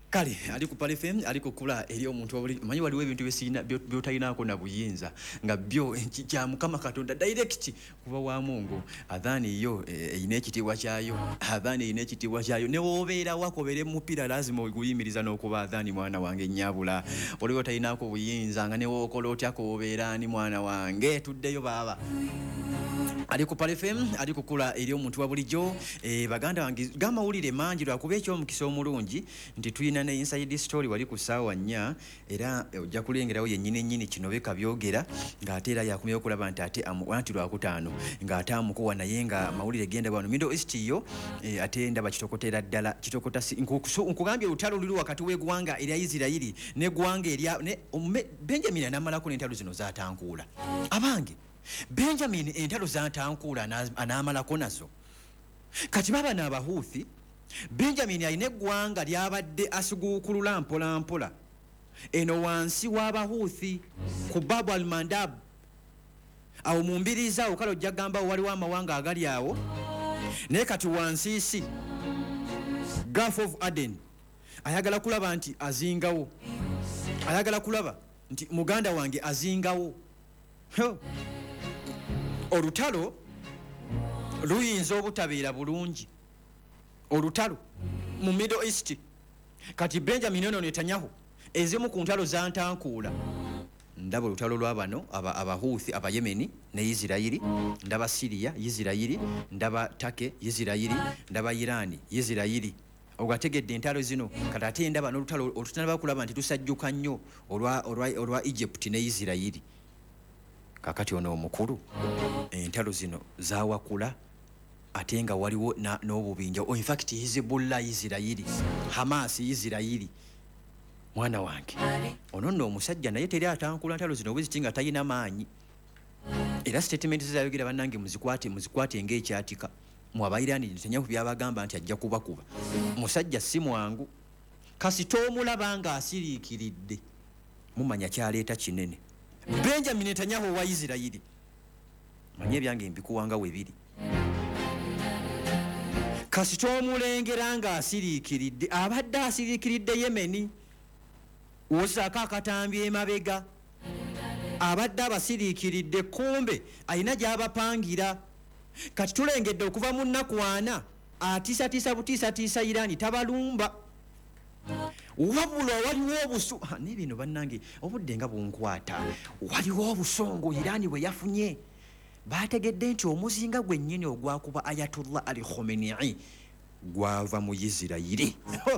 Kale ali ku Pale FM ali kukula eri omuntu obuli manyi waliwo ebintu besina byotayinako na buyinza nga byo kya Mukama Katonda direct kuba wa Mungu adhani yo ine ekitiibwa kyayo adhani ine ekitiibwa kyayo ne wobeera wakobere mupira lazima oguyimiriza n'okuba adhani mwana wange nyabula waliwo tayinako buyinza nga ne wokola otya kobeera ni mwana wange tuddeyo baba ali ku Pale FM ali kukula eri omuntu wa bulijjo baganda wange gamawulire mangi lwakuba ekyomukisa omulungi nti tuyina ne inside story wali ku ssaawa 4 era ojja kulengerawo yennyini kino beka byogera ng'ate era yakumyewo okulaba nti ate anti lwakutaano ng'ate amukuwa naye nga mawulire genda bwano Middle East yo ate ndaba kitokotera ddala kitokota nkugambye olutalo luli wakati w'eggwanga erya Isirayiri n'eggwanga erya Benjamin anamalako n'entalo zino zaatankuula abange Benjamin entalo zantankuula anaamalako nazo kati baba n'abahuuthi Benjamin alina eggwanga lyabadde asiguukulula mpola mpola eno wansi w'abahuuthi ku Bab al-Mandab awo mu mbiriza awo kale ojja gamba waliwo amawanga agali awo naye kati wansiisi Gulf of Aden ayagala kulaba nti azingawo ayagala kulaba nti muganda wange azingawo olutalo luyinza obutabeera bulungi olutalo mu Middle East kati Benjamin ono Netanyahu ezimu ku ntalo zantankuula ndaba olutalo lw'abano abahuuthi abayemeni ne Isirayiri ndaba Syria Isirayiri ndaba Turkey Isirayiri ndaba Iran Isirayiri ogategedde entalo zino kati ate ndaba n'olutalo olutanaba kulaba nti tusajjuka nnyo olwa Egypt ne Isirayiri kakati ono omukulu entalo zino zawakula ate nga waliwo n'obubinja in fact Hezbollah Isirayiri Hamas Isirayiri mwana wange ono nno omusajja naye teri atankula ntalo zino bweziti nga talina maanyi era statement zayogera bannange muzikwate ng'ekyatika mu abayirani Netanyahu byabagamba nti ajja kubakuba musajja si mwangu kasita omulaba nga asiriikiridde mumanya kyaleeta kinene Benjamin Netanyahu wa Isirayiri manye ebyange mbikuwanga webiri kasita omulengera nga asiriikiridde abadde asiriikiridde Yemeni wosaka akatambye emabega abadde abasiriikiridde kumbe alina gy'abapangira kati tulengedde okuva mu nnaku 4 atiisatiisa butiisatiisa Irani tabalumba wabula waliwo obusu n'ebino bannange obudde nga bunkwata waliwo obusongo Irani bwe yafunye bategedde nti omuzinga gwennyini ogwakuba Ayatollah Ali Khamenei gwava mu Isirayiri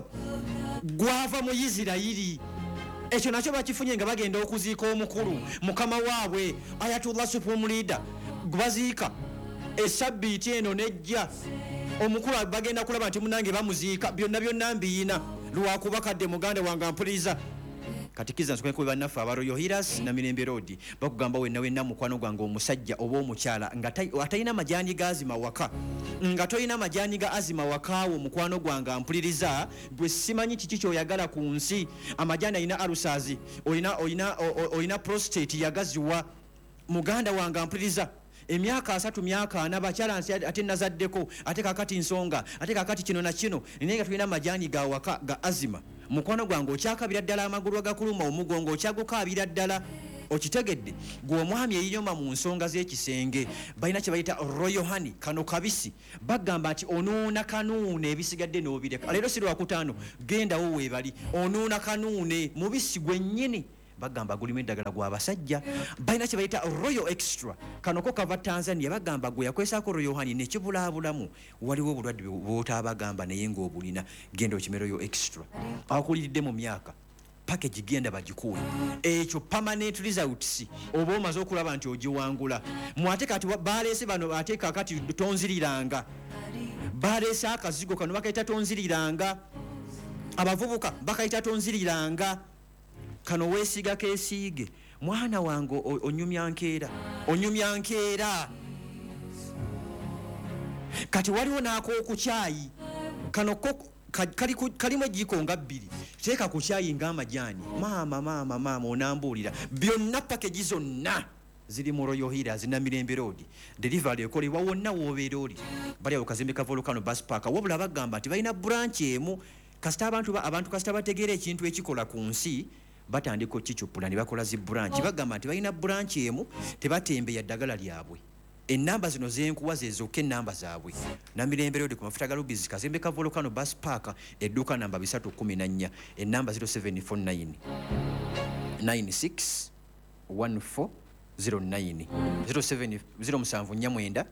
gwava mu Isirayiri ekyo nakyo bakifunye nga bagenda okuziika omukulu mukama waabwe Ayatollah Supreme Leader gbaziika esabbiiti eno nejja omukulu bagenda kulaba nti munange bamuziika byonna mbiyina lwakuba kadde muganda wange ampuliriza katikiza nsukwe kuba bannaffe aba Royal Healers na Mirembe Road bakugamba wenna mukwano gwange omusajja oba omukyala nga atalina majaani ga azima waka nga toyina majaani ga azima wakaawo mukwano gwange ampuliriza gwe simanyi kiki kyoyagala ku nsi amajaani alina alusazi olina prostate yagaziwa muganda wange ampuliriza emyaka 3 myaka 4 bakyala nsi ate nazaddeko ate kakati nsonga ate kakati kino na kino nenga tulina majaani ga waka ga azima mukwano gwange okyakabira ddala amagulu agakuluma omugongo okyagukaabira ddala okitegedde gwe omwami eyinyoma mu nsonga z'ekisenge balina kye bayita Royal Honey kano kabisi bagamba nti onuuna kanuune ebisigadde n'obireka leero si lwakutaano gendawo weebali onuuna kanuune mubisi gwennyini bagamba gulimu eddagala gw'abasajja balina kye bayita Royal Extra kano ko kava Tanzania bagamba gwe yakwesaako Royal Honey nekibulaabulamu waliwo obulwadde bw'otaabagamba naye ng'obulina genda okime Royal Extra abakuliridde mu myaka package genda bagikuwe ekyo permanent results oba omaze okulaba nti ogiwangula mwate kati baleese bano ate kakati tonziriranga baleese akazigo kano bakayita tonziriranga abavubuka bakayita tonziriranga kano weesiga keesiige mwana wange onyumya nkeera kati waliwo n'ak'oku kyayi kano kalimu ejjiiko nga 2 teeka ku kyayi ng'amajaani maama onambuulira byonna pakeji zonna ziri mu Royal Healers na Mirembe Road delivery ekolebwa wonna w'obeera oli bali awo kazimbe ka Volcano Bus Park wabula bagamba nti balina branch emu kasita abantu kasita bategeera ekintu ekikola ku nsi batandika okkikyupula ne bakola zi branch bagamba nti balina branch emu tebatembeya ddagala lyabwe ennamba zino zenkuwa zezokka ennamba zaabwe Namirembe Road ku mafuta ga Rubis Kazembe ka Volcano Bus Park edduuka namba 314 ennamba 0749 96 1409 0749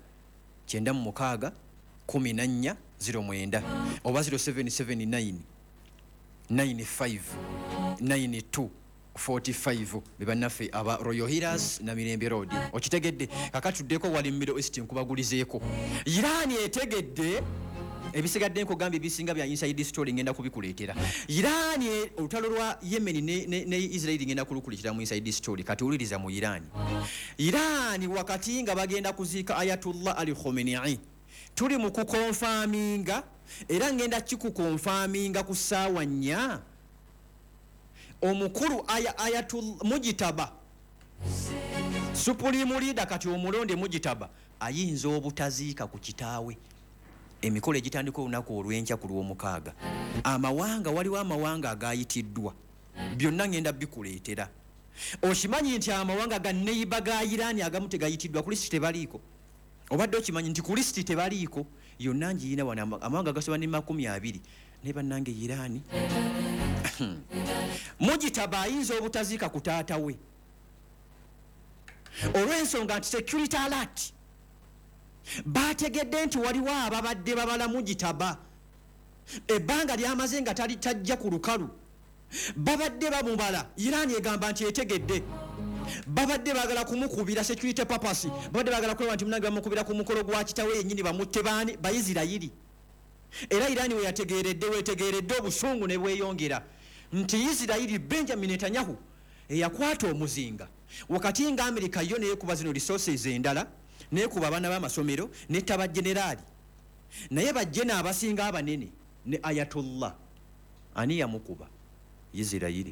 96 1409 oba 0779 95 92 45 bebannaffe aba Royal Healers Namirembe Road okitegedde kakatuddeko wali Middle East nkubagulizeeko Iran etegedde ebisigadde nkugambye bisinga bya inside story ngenda kubikuleetera Iran olutalo lwa Yemen ne Israel ngenda kulukulikira mu inside story katuuliriza mu Iran wakati nga bagenda kuziika Ayatollah Ali Khamenei tuli mu kukonfaminga era ngenda kikukonfaminga ku ssaawa 4 omukulu Ayatollah Mujitaba Supreme Leader kati omulonde Mujitaba ayinza obutaziika ku kitaawe emikolo egitandika olunaku olw'enkya ku lw'omukaaga waliwo amawanga agayitiddwa byonna ngenda bikuleetera okimanyi nti amawanga ga neiba ga Iran agamu tegayitiddwa ku lisiti tebaliiko obadde okimanyi nti ku lisiti tebaliiko yonna ngiina wana amawanga gasoba ne 20 ne bannange Iran Mujitaba ayinza obutaziika ku taata we olw'ensonga nti security alert bategedde nti waliwo ababadde babala Mujitaba ebbanga lyamaze nga tajja ku lukalu babadde bamubala Iran egamba nti etegedde babadde bagala kumukubira security purpose babadde bagala kweba nti munange bamukubira ku mukolo gwa kitawe yennyini bamutte baani Bayisirayiri era Iran we wetegeredde obusungu ne bweyongera nti Isirayiri Benjamin Netanyahu eyakwata omuzinga wakati nga America yo neyekuba zino resources endala nekuba abaana b'amasomero netaba generali naye bajjena abasinga abanene ne Ayatollah ani yamukuba Isirayiri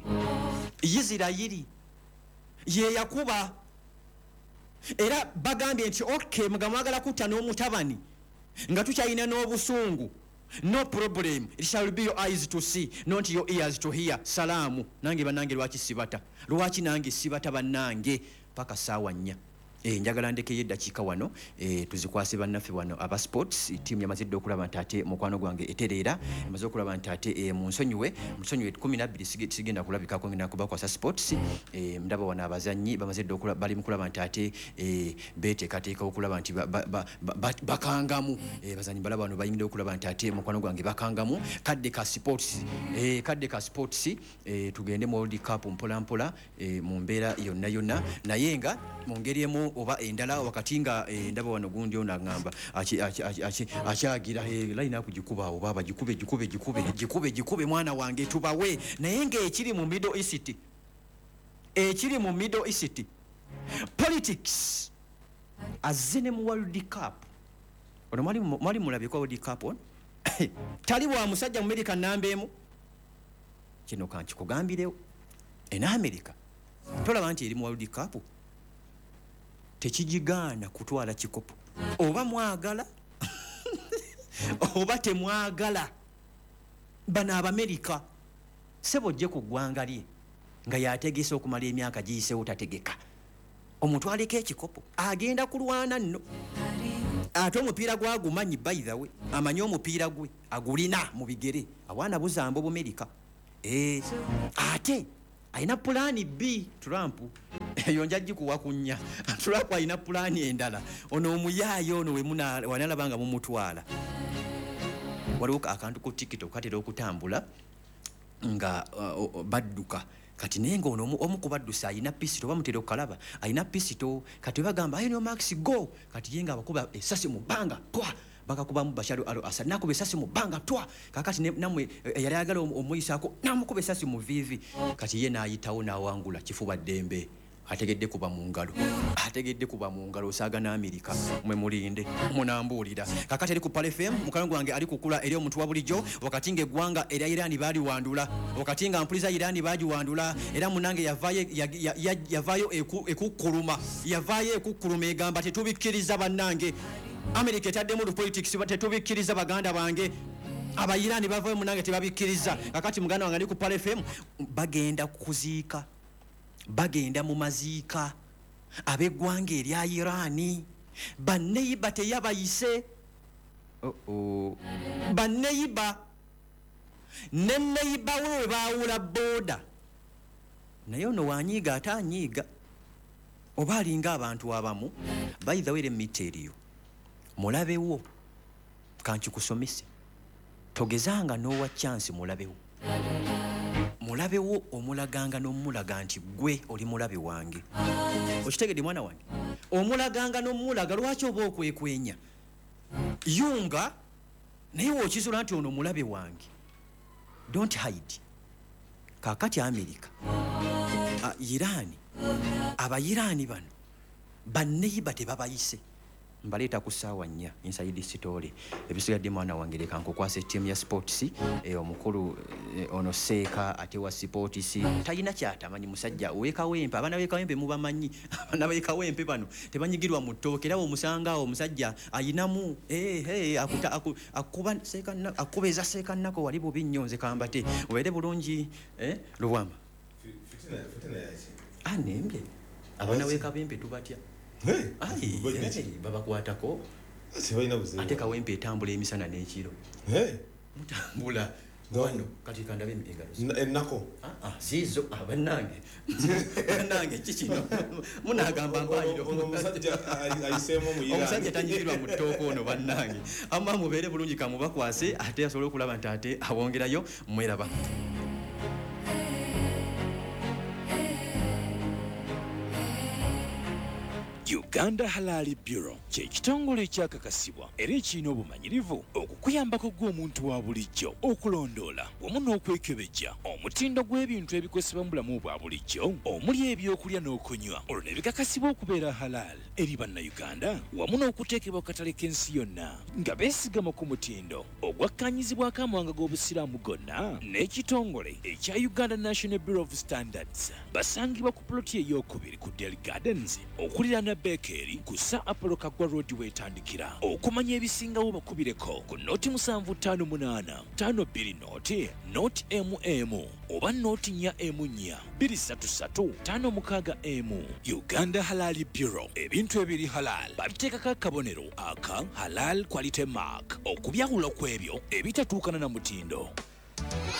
ye yakuba era bagambye nti okay mugamwagala kutta n'omutabani nga tukyalina n'obusungu no problem it shall be your eyes to see not your ears to hear salamu nange banange lwaki nange sibata bannange paka sawa 4 njagala ndekeye eddakiika wano tuzikwase bannaffe wano aba sports team yamazidde okulaba nti ate mukwano gwange etereera emaze okulaba nti ate munsonyiwe 12 sigenda kulabikako ngenda kubakwasa sports ndaba wano abazannyi bamazidde okulaba bali mukulaba nti ate beteekateeka okulaba nti bakangamu bazannyi balaba wano bayimiridde okulaba nti ate mukwano gwange bakangamu kadde ka sports tugende mu World Cup mpola mu mbeera yonna naye nga mu ngeri emu oba endala wakati nga ndaba wano gundi ono agamba akyagira layina kugikuba oba bagikube mwana wange tubawe naye ng'ekiri mu Middle East politics azze ne mu World Cup ono mwali mulabiko World Cup ono tali wa musajja mu America namba emu kino kankikugambirewo America tolaba nti eri mu World Cup tekijigaana kutwala kikopo oba mwagala oba temwagala bano Abamerika sebo jje ku ggwanga lye nga yategese okumala emyaka giyisewo tategeka omutwaleko ekikopo agenda kulwana nno ate omupiira gwagumanyi by the way amanyi omupiira gwe agulina mu bigere awaana buzamba Obumerika ate ayina pulaani B Trump eyo njagikuwa kunya Trump ayina pulaani endala ono omuyaayo ono wanalabanga mumutwala waliwo akantu ku TikTok katera okutambula nga badduka kati naye nga ono omu kubaddusa ayina pisito bamutera okukalaba ayina pisito kati bagamba ayo Max go kati ye nga abakuba esasi mu bbanga twa bakakubamu Bashar al-Assad nakuba esasi mu bbanga twa kakati namwe yali ayagala omuyisaako namukuba esasi mu vivi kati ye naayitawo n'awangula kifuba ddembe ategedde kuba mu ngalo osaaga n'Amerika mwe mulinde munambuulira kakati ali ku Pale FM mukalo gwange ali kukula eri omuntu wa bulijjo wakati ng'eggwanga erya Iran baaliwandula wakati nga mpuliza Iran baagiwandula era munange yavaayo ekukkuluma egamba tetubikkiriza bannange America etaddemu politics tetubikkiriza baganda bange abayirani bava munange tebabikkiriza kakati muganda wange ali ku Pale FM bagenda kuziika bagenda mu maziika ab'eggwanga erya Irani banneyiba teyabayise banneyiba nenneyiba we baawula booda naye ono wanyiiga ate anyiiga oba alinga abantu abamu bayithaweire emiteriyo mulabewo kankikusomese togezanga n'owa chance mulabewo omulaganga n'omulaga nti gwe oli mulabe wange okitegedde mwana wange omulaganga n'omulaga lwaki oba okwekwenya yunga naye wokizula nti ono mulabe wange don't hide kakati America Irani abayirani bano banneyiba tebabayise mbaleeta ku ssaawa 4 inside story ebisigadde mwana wange leka nkukwasa ettiimu ya sports omukulu ono Seeka ate wa sports talina kyatamanyi musajja owekawempe abaana b'ekawempe mubamanyi abaana b'ekawempe bano tebanyigirwa mu ttooke era omusanga awo omusajja ayinamu akuba Seeka akubeza Seeka nnako wali bubi nnyo nze kambate obeere bulungi Luwamba nembye abaana b'ekawempe tubatya babakwatako ate kawempe etambula emisana n'ekiro mutambula wano kati kandabe engalo zizo bannange kikino munagamba mbayiro omusajja tanyigirwa mu ttooka ono bannange amma mubeere bulungi kamubakwase ate asobole okulaba nti ate awongerayo mweraba Uganda Halal Bureau ky'ekitongole ekyakakasibwa era ekirina obumanyirivu okukuyambako gw'omuntu wa bulijjo okulondoola wamu n'okwekebejja omutindo gw'ebintu ebikozesebwa mu bulamu bwa bulijjo omuli ebyokulya n'okunywa olwo ne bikakasibwa okubeera halal eri bannayuganda wamu n'okuteekebwa ku katale k'ensi yonna nga beesigama ku mutindo ogwakkaanyizibwako amawanga g'obusiraamu gonna n'ekitongole ekya Uganda National Bureau of Standards basangibwa ku ploti ey'okubiri ku Dairy Gardens okuliraana Bekeri kusa Apollo Kagwa Road wetandikira okumanya ebisingawo bakubireko ku noti 758 52 noti oba noti 4 233 56 Uganda Halal Bureau ebintu ebiri halal babiteekako akabonero aka halal quality mark okubyawula kw'ebyo ebitatuukana na mutindo.